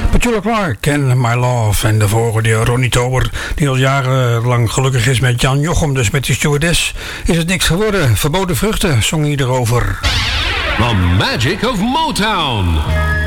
Petula Clark en My Love. En daarvoor hoorde je Ronnie Tober, die al jarenlang gelukkig is met Jan Jochem. Dus met die stewardess is het niks geworden. Verboden vruchten zong hij erover. The Magic of Motown.